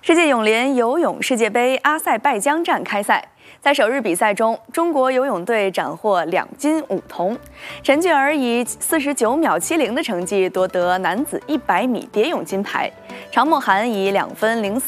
世界泳联游泳世界杯阿塞拜疆站开赛，在首日比赛中，中国游泳队斩获2金5铜。陈俊儿以49秒70的成绩夺得男子100米蝶泳金牌，常默涵以2分04